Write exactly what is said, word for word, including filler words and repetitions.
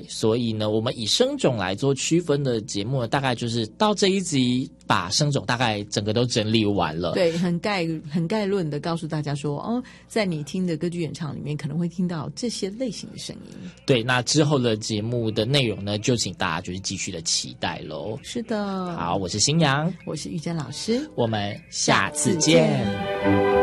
所以呢，我们以声种来做区分的节目，大概就是到这一集把声种大概整个都整理完了。 对，很概很概论的告诉大家说，哦，在你听的歌剧演唱里面可能会听到这些类型的声音。 对，那之后的节目的内容呢，就请大家就是继续的期待咯。 是的， 好，我是新阳， 我是玉珍老师， 我们下次见。